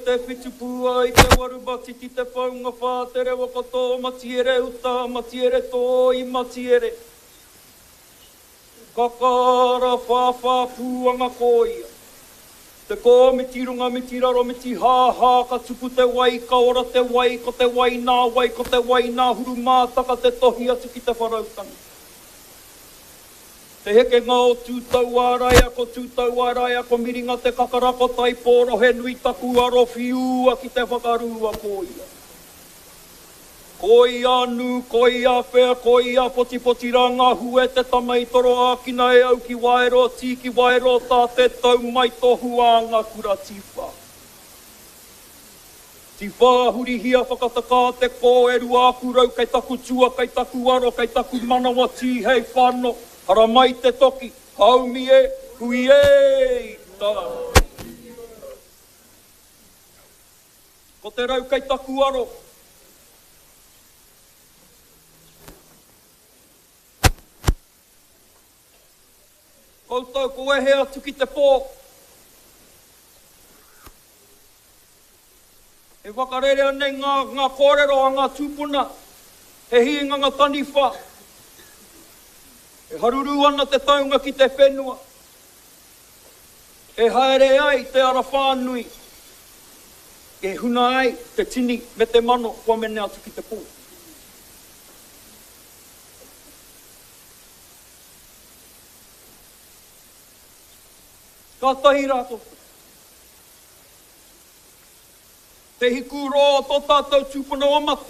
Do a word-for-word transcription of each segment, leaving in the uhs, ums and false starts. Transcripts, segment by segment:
te whitu pua i te warubati ti te whaunga whā te rewa koto matiere uta matiere tō i matiere. Kakara whawha puanga koia. Te ko me tirunga me tiraro me ti ha ha ka tupu te wai ka ora te wai ko te wai nā wai ko te wai nā huru mātaka te tohi atu ki te wharautanga. Te heke ngā o tūtau āraia ko tūtau āraia ko miringa te kakarako taiporo he nui taku aro whiua ki te whakarua koia. Koia nu, koia whea, koia poti poti ranga hue te tamaitoro ākina e au ki waero, tiki waero tā te tau mai tohu anga kura tiwha. Tiwha huri hia whakataka te ko e rua kurau kei taku tua, kei taku aro, kei taku manawa ti hei whano. Hara mai te toki, haumi e, hui e, tā. Ko te rau kei taku aro. Koutou ko e hea tuki te pō. E wakarere anei ngā, ngā kōrero a ngā tūpuna, he hiinga ngā tani wha. E haruru ana te taunga ki te whenua. E haere ai te ara whānui. E huna ai te tini me te mano kua mene atu ki te pō. Ka tahi rātou. Te hiku roa tō tātou tūpuna o matu.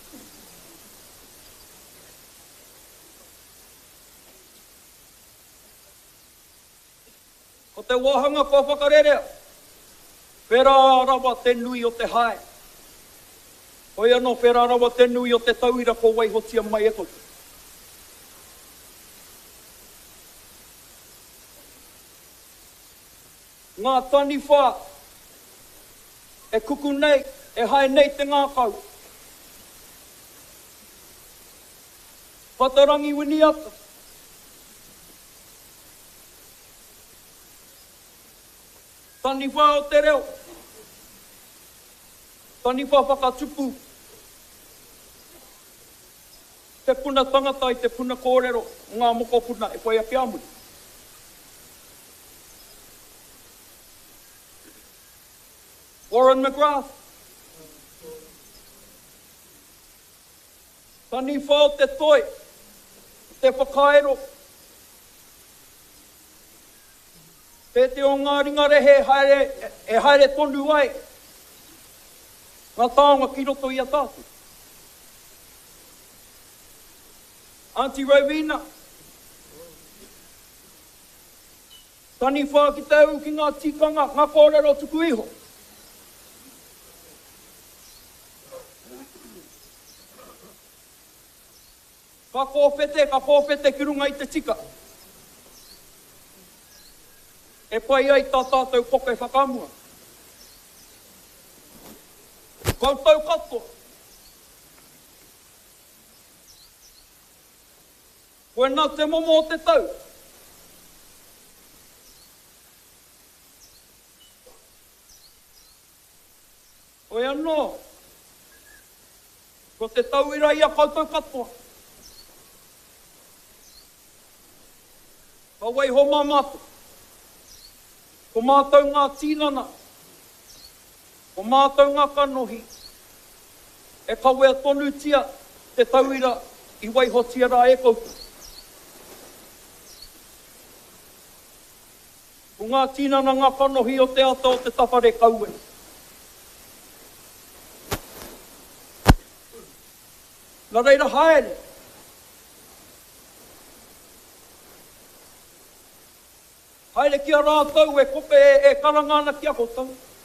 Ko te wahanga kua whakarerea, whera rawa te nui o te hae. Hoi anō whera rawa te nui o te tauira ko waihotia mai e koe. Ngā tani whā, e kuku nei, e hae nei te ngākau. Patarangi wini ata. Tani whā o te reo. Tani whā whakatupu. Te puna tangata i te puna kōrero, ngā moko puna e whai a piamuri. Warren McGrath. Tani whā o te toi, te whakaero. Pete o ngā ringa rehe haere, e haere tonu ai. Ngā taonga ki roto i a tātou. Auntie Rowena. Tani whā ki te au ki ngā tikanga, ngā kōrero tuku iho. Ka kōwhete, ka kōwhete ki runga i te tika. E pai ai tā tātou koke whakamua. Koutou katoa. Koe nā te momo o te tau. Koe anō. Ko te tauira ia koutou katoa. Ka wai ho mamatu. Ko mātou ngā tīnana, ko mātou ngā kanohi, e kawea tonu tia te tauira i waihotia rā e koutou. Ko ngā tīnana ngā kanohi o te ata o te tapare kaue. Nā reira haere. Haere kia rātou e kope e, e karangana kia kotau.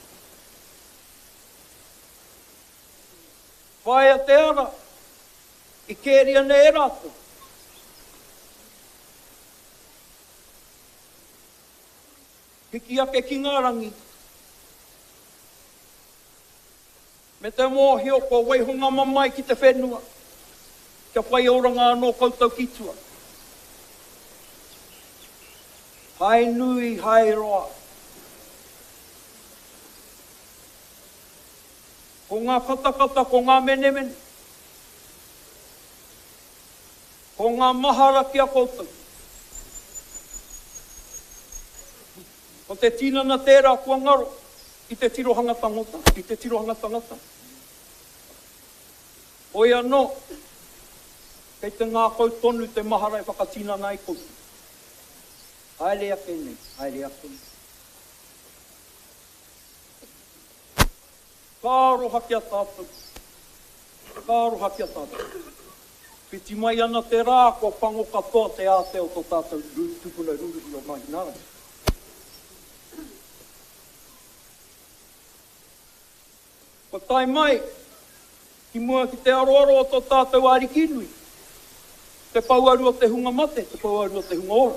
Whaia te ara, i kēria ne e rātou. Hiki ake ki ngā rangi. Me te mōhio ko waihonga mamai ki te whenua. Kia whai oranga anō koutou kitua. Hai nui, hai roa. ko ngā katakata, ko ngā menemene, ko ngā mahara kia koutou. Ko te tinana tērā kua ngaro, i te tirohanga tangata, i te tirohanga tangata. Oi anō, kei te ngā kautonu te mahara e whakatinana i koutou. Haere ake nei, haere ake nei. Kāroha kia tātou, kāroha kia tātou. Piti mai ana te rā, ko pango katoa te āteo tō tātou tupuna ruruhi o Mahinara. Ko tai mai, ki mua ki te aroaro o tō tātou arikinui. Te pauaru o te hunga mate, te pauaru o te hunga ora.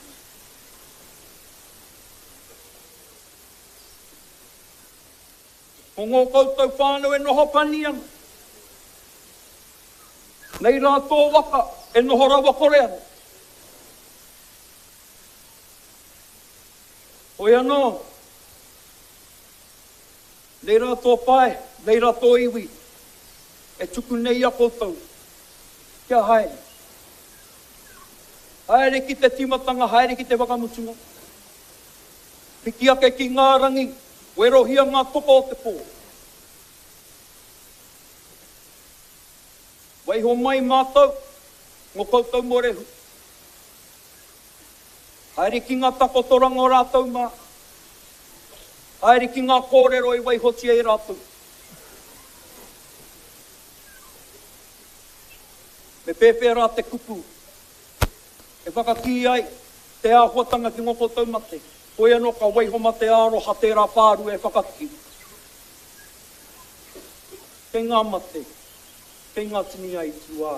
Ko ngō koutou whānau e noho pani ana. Nei rā tō waka e noho rawa kore ana. Oi anō, nei rā tō pai, nei rā tō iwi, e tuku nei a koutou, kia haere. Haere ki te timatanga, haere ki te wakamutunga. Piki ake ki ngā rangi, werohia ngā toko o te pō. Waiho mai mātou, ngō koutou morehu. Haere ki ngā takotoranga o rātou mā. Haere ki ngā kōrero i waihoti e rātou. Me pēpē rā te kupu. E whakaki ai, te āhuatanga ki ngō koutou mate. Koe anō ka waiho mate aro ha te rā pāru e whakaki. Kei ngā mate, kei ngā tini ai tuā.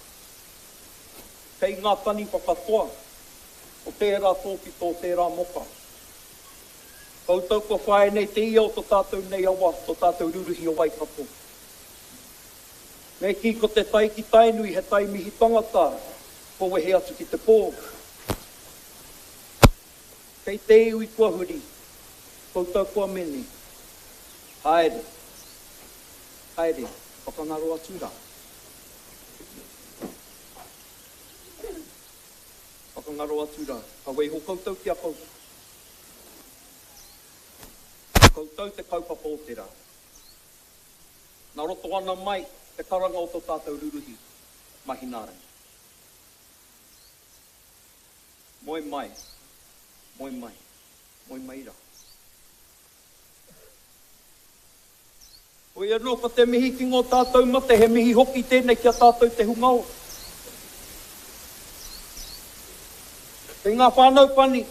Kei ngā tani whakatoa, o tērā tōki tō tērā moka. Koutou ko whae nei te ia o tō tātou nei awa, tō tātou ruruhi o Waikato. Nei ki ko te taiki tainui he taimihi tangata, ko wehe atu ki te pō. Kei te iwi kua huri, koutou kua meni. Haere, haere, whakangaro atu rā. Whakangaro atu rā, ka weiho koutou kia koutou. Koutou te kaupapa o te rā. Nā roto ana mai, te karanga o tō tātou ruruhi, Mahinara. Moi mai, moi mai, moi mai rā. Oi anō, ka te mihi ki ngō tātou mate, he mihi hoki tēnei kia tātou te hungao. Te ngā whānau pani.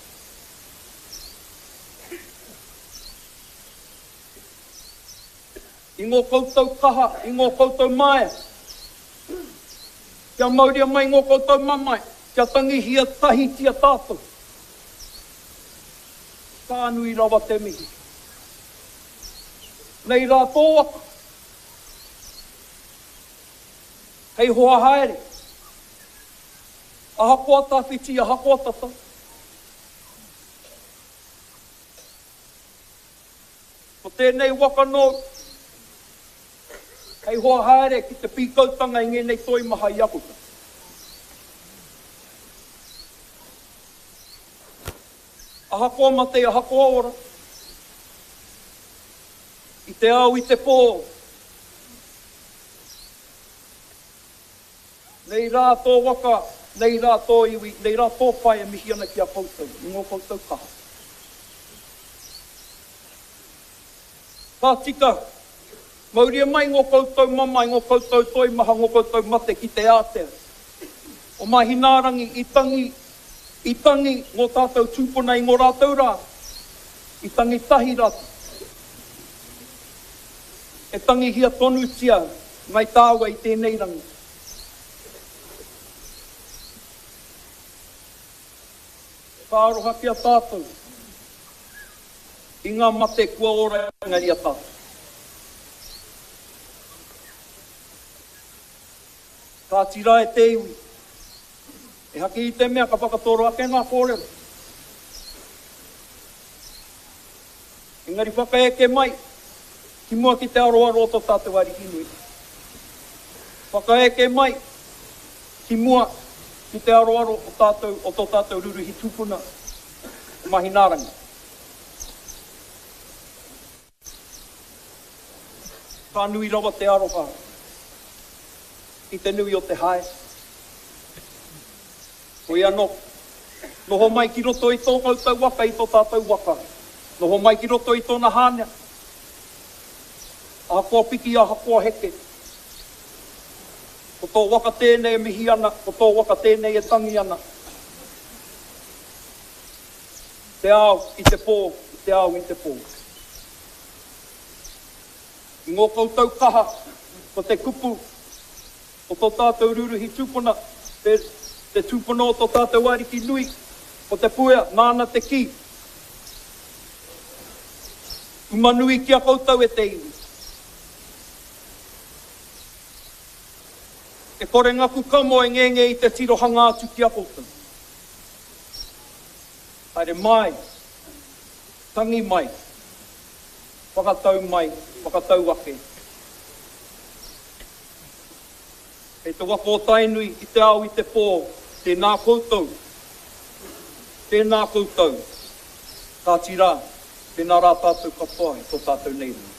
I ngō koutou kaha, i ngō koutou maia. Kia mauria mai ngō koutou mamai, kia tangi hia tahi tia tātou. Kānui rawa te mihi. Nei rā tō waka. Hei hoa haere. Aha koa tāwhiti, aha koa tata. Ko tēnei waka nō, hei hoa haere ki te pīkautanga i ngenei toi maha i akuta. Aha koa mate, aha koa ora. I te au i te pō. Nei rā tō waka, nei rā tō iwi, nei rā tō pai e mihi ana ki a koutou, i ngō koutou kaha. Tā tika, mauria mai ngō koutou mamai, ngō koutou toi maha, ngō koutou mate ki te ātea. O Mahinarangi, i tangi, i tangi ngō tātou tūpuna i ngō rātou rā. I tangi tahi rātou. E tangi hia tonu tia, ngai tāua i tēnei rangi. Kāroha kia tātou. I ngā mate kua ora ngari a tātou. Ka tira e te iwi. E haki i te mea ka whakatoro ake ngā kōrero. Engari whakaeke mai. Ki mua ki te aroaro o tō tātou ariki nui. Whakaeke mai, ki mua ki te aroaro o tātou, o tō tātou ruruhi tūpuna, Mahinaranga. Ka nui rawa te aroha, i te nui o te hae. Ko ia no, noho mai ki roto i tō koutou waka i tō tātou waka. Noho mai ki roto i tōna hānea. A kua piki a hakoa heke. Ko tō waka tēnei e mihi ana, ko tō waka tēnei e tangi ana. Te ao i te pō, te ao i te pō. I ngō koutou kaha, ko te kupu, o tō tātou ruruhi tūpuna, te, te tūpuna o tō tātou ariki nui, o te puea, nāna te ki. Umanui kia koutou e te iwi. E kore ngaku kamo e ngenge i te tirohanga atu kia koutou. Haere mai, tangi mai, whakatau mai, whakatau ake. E te wako o tainui i te ao i te pō, tēnā koutou, tēnā koutou, tā tira, tēnā rā tātou katoa i tō tātou nei.